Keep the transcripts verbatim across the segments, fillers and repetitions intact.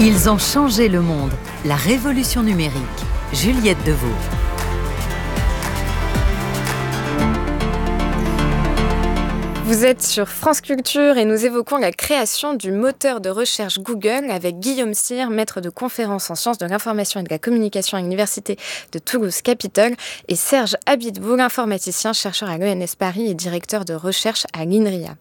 Ils ont changé le monde. La révolution numérique. Juliette Deveau. Vous êtes sur France Culture et nous évoquons la création du moteur de recherche Google avec Guillaume Cyr, maître de conférences en sciences de l'information et de la communication à l'Université de Toulouse-Capitole, et Serge Abiteboul, informaticien, chercheur à l'E N S Paris et directeur de recherche à l'INRIA.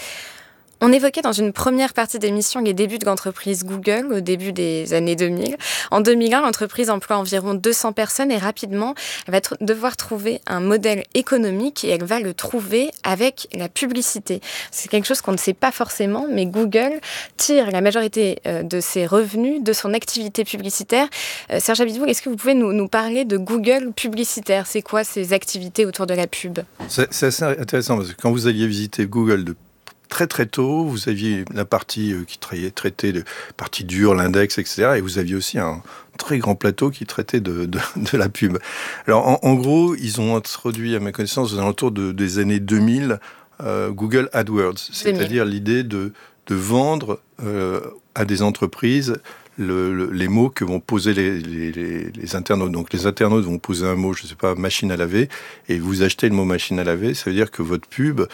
On évoquait dans une première partie d'émission les débuts de l'entreprise Google au début des années deux mille. En deux mille un, l'entreprise emploie environ deux cents personnes et rapidement, elle va tr- devoir trouver un modèle économique et elle va le trouver avec la publicité. C'est quelque chose qu'on ne sait pas forcément, mais Google tire la majorité euh, de ses revenus de son activité publicitaire. Euh, Serge Abiteboul, est-ce que vous pouvez nous, nous parler de Google publicitaire ? C'est quoi ces activités autour de la pub ? c'est, c'est assez intéressant parce que quand vous alliez visiter Google de très très tôt, vous aviez la partie qui traitait de partie dure, l'index, et cetera. Et vous aviez aussi un très grand plateau qui traitait de, de, de la pub. Alors en, en gros, ils ont introduit, à ma connaissance, aux alentours de, des années deux mille, euh, Google AdWords, c'est-à-dire l'idée de, de vendre euh, à des entreprises Le, le, les mots que vont poser les, les, les, les internautes. Donc les internautes vont poser un mot, je ne sais pas, machine à laver, et vous achetez le mot machine à laver, ça veut dire que votre pub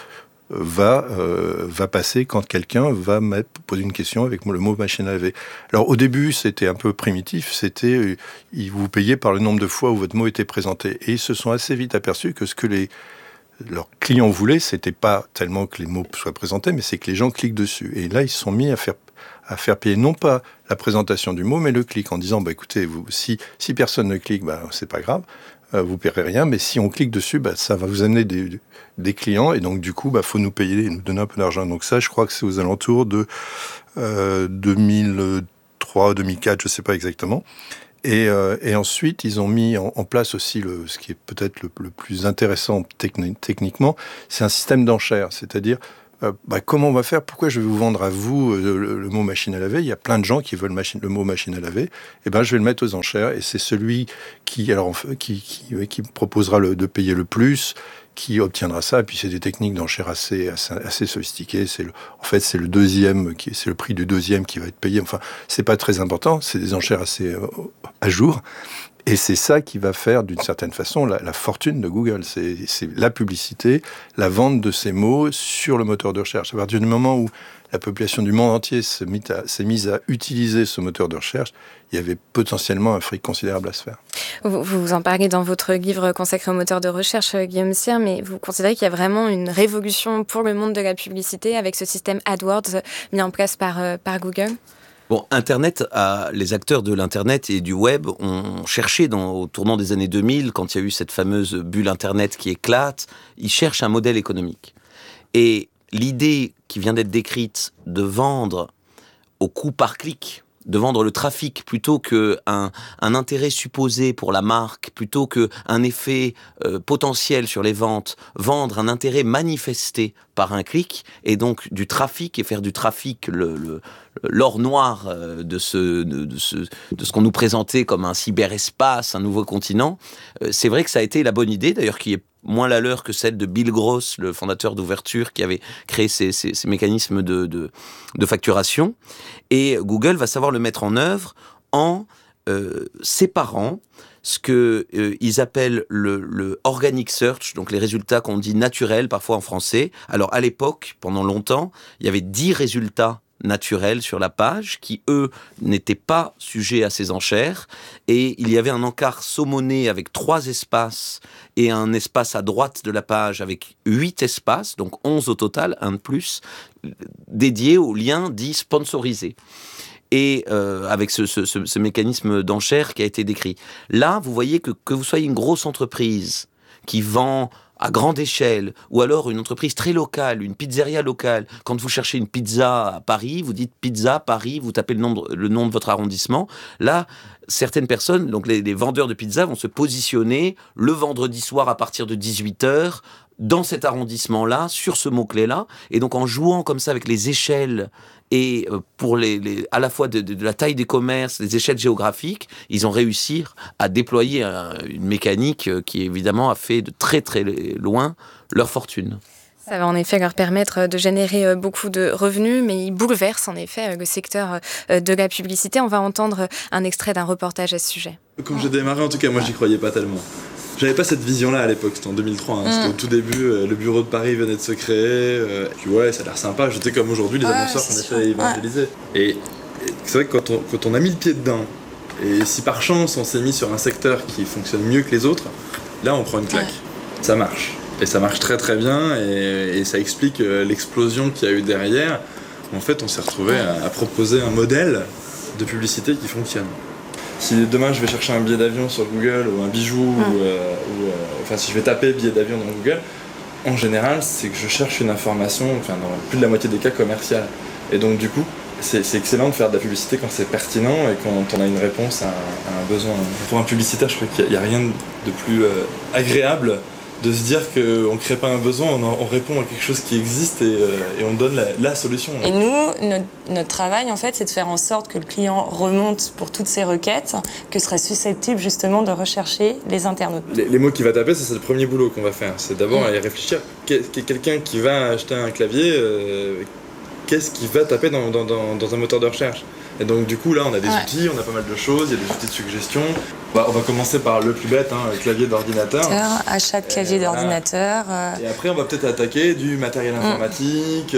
va, euh, va passer quand quelqu'un va mettre, poser une question avec le mot machine à laver. Alors au début, c'était un peu primitif, c'était, euh, vous payez par le nombre de fois où votre mot était présenté. Et ils se sont assez vite aperçus que ce que les, leurs clients voulaient, c'était pas tellement que les mots soient présentés, mais c'est que les gens cliquent dessus. Et là, ils se sont mis à faire à faire payer non pas la présentation du mot, mais le clic, en disant, bah, écoutez, vous, si, si personne ne clique, bah, c'est pas grave, euh, vous ne paierez rien, mais si on clique dessus, bah, ça va vous amener des, des clients, et donc du coup, il bah, faut nous payer et nous donner un peu d'argent. Donc ça, je crois que c'est aux alentours de euh, deux mille trois, deux mille quatre, je ne sais pas exactement. Et, euh, et ensuite, ils ont mis en, en place aussi le, ce qui est peut-être le, le plus intéressant techni- techniquement, c'est un système d'enchères, c'est-à-dire Euh, bah, comment on va faire ? Pourquoi je vais vous vendre à vous euh, le, le mot machine à laver ? Il y a plein de gens qui veulent machine, le mot machine à laver. Et ben, je vais le mettre aux enchères. Et c'est celui qui, alors, qui, qui, qui proposera le, de payer le plus, qui obtiendra ça. Et puis, c'est des techniques d'enchères assez, assez, assez sophistiquées. C'est le, en fait, c'est le deuxième, qui, c'est le prix du deuxième qui va être payé. Enfin, c'est pas très important. C'est des enchères assez euh, à jour. Et c'est ça qui va faire, d'une certaine façon, la, la fortune de Google. C'est, c'est la publicité, la vente de ces mots sur le moteur de recherche. À partir du moment où la population du monde entier s'est mise à, s'est mise à utiliser ce moteur de recherche, il y avait potentiellement un fric considérable à se faire. Vous, vous en parlez dans votre livre consacré au moteur de recherche, Guillaume Cyr, mais vous considérez qu'il y a vraiment une révolution pour le monde de la publicité avec ce système AdWords mis en place par, par Google ? Bon, Internet, a, les acteurs de l'Internet et du web ont cherché dans, au tournant des années deux mille, quand il y a eu cette fameuse bulle Internet qui éclate, ils cherchent un modèle économique. Et l'idée qui vient d'être décrite de vendre au coût par clic, de vendre le trafic plutôt qu'un un intérêt supposé pour la marque, plutôt qu'un effet euh, potentiel sur les ventes, vendre un intérêt manifesté par un clic, et donc du trafic, et faire du trafic le, le, l'or noir de ce, de, de, ce, de ce qu'on nous présentait comme un cyberespace, un nouveau continent. Euh, c'est vrai que ça a été la bonne idée, d'ailleurs qui est moins la leur que celle de Bill Gross, le fondateur d'Ouverture, qui avait créé ces, ces, ces mécanismes de, de, de facturation. Et Google va savoir le mettre en œuvre en euh, séparant ce qu'ils euh, appellent le, le organic search, donc les résultats qu'on dit naturels parfois en français. Alors à l'époque, pendant longtemps, il y avait dix résultats naturels sur la page, qui, eux, n'étaient pas sujets à ces enchères. Et il y avait un encart saumonné avec trois espaces et un espace à droite de la page avec huit espaces, donc onze au total, un de plus, dédié au lien dit sponsorisé. Et euh, avec ce, ce, ce, ce mécanisme d'enchère qui a été décrit. Là, vous voyez que, que vous soyez une grosse entreprise qui vend à grande échelle, ou alors une entreprise très locale, une pizzeria locale. Quand vous cherchez une pizza à Paris, vous dites pizza Paris, vous tapez le nom de, le nom de votre arrondissement. Là, certaines personnes, donc les, les vendeurs de pizza, vont se positionner le vendredi soir à partir de dix-huit heures dans cet arrondissement-là, sur ce mot-clé-là. Et donc en jouant comme ça avec les échelles et pour les, les, à la fois de, de, de la taille des commerces, les échelles géographiques, ils ont réussi à déployer un, une mécanique qui évidemment a fait de très très loin leur fortune. Ça va en effet leur permettre de générer beaucoup de revenus, mais ils bouleversent en effet le secteur de la publicité. On va entendre un extrait d'un reportage à ce sujet. Quand j'ai démarré, en tout cas, moi, j'y croyais pas tellement. J'avais pas cette vision-là à l'époque, c'était en deux mille trois, hein. mmh. C'était au tout début, euh, le bureau de Paris venait de se créer, euh, et puis ouais, ça a l'air sympa, j'étais comme aujourd'hui, les ouais, annonceurs qu'on essaie d'évangéliser. Ouais. Et, et c'est vrai que quand on, quand on a mis le pied dedans, et si par chance on s'est mis sur un secteur qui fonctionne mieux que les autres, là on prend une claque. Ouais. Ça marche. Et ça marche très très bien, et, et ça explique euh, l'explosion qu'il y a eu derrière. En fait, on s'est retrouvé ouais. à, à proposer un modèle de publicité qui fonctionne. Si demain je vais chercher un billet d'avion sur Google ou un bijou, mmh. ou, euh, ou euh, enfin si je vais taper billet d'avion dans Google, en général c'est que je cherche une information, enfin dans plus de la moitié des cas commerciale. Et donc du coup, c'est, c'est excellent de faire de la publicité quand c'est pertinent et quand on a une réponse à, à un besoin. Pour un publicitaire, je crois qu'il n'y a, a rien de plus euh, agréable de se dire qu'on ne crée pas un besoin, on, on répond à quelque chose qui existe et, euh, et on donne la, la solution. Et nous, notre, notre travail, en fait, c'est de faire en sorte que le client remonte pour toutes ces requêtes que serait susceptible justement de rechercher les internautes. Les, les mots qu'il va taper, ça, c'est le premier boulot qu'on va faire. C'est d'abord mmh. aller réfléchir. Quelqu'un qui va acheter un clavier, euh, qu'est-ce qu'il va taper dans, dans, dans, dans un moteur de recherche? Et donc du coup là on a des ouais. outils, on a pas mal de choses, il y a des outils de suggestion. Bah, on va commencer par le plus bête, hein, le clavier d'ordinateur. Achat de clavier et d'ordinateur. Voilà. Euh... Et après on va peut-être attaquer du matériel informatique, mmh.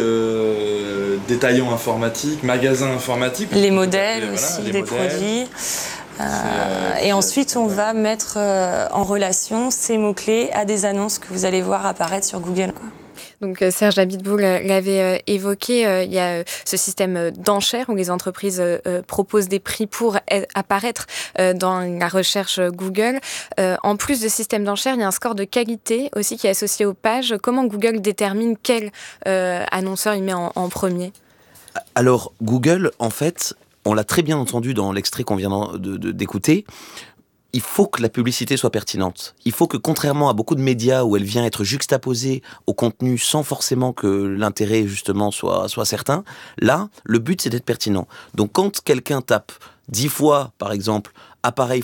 euh, détaillant informatique, magasin informatique. Les modèles et, aussi, voilà, les des modèles. Produits. Euh, euh, et ensuite, on va mettre euh, en relation ces mots-clés à des annonces que vous allez voir apparaître sur Google, quoi. Donc Serge Abiteboul l'avait euh, évoqué, euh, il y a euh, ce système d'enchères où les entreprises euh, proposent des prix pour a- apparaître euh, dans la recherche Google. Euh, en plus de ce système d'enchères, il y a un score de qualité aussi qui est associé aux pages. Comment Google détermine quel euh, annonceur il met en, en premier ? Alors Google, en fait, on l'a très bien entendu dans l'extrait qu'on vient de, de, d'écouter, il faut que la publicité soit pertinente. Il faut que, contrairement à beaucoup de médias où elle vient être juxtaposée au contenu sans forcément que l'intérêt, justement, soit, soit certain, là, le but, c'est d'être pertinent. Donc, quand quelqu'un tape dix fois, par exemple, appareil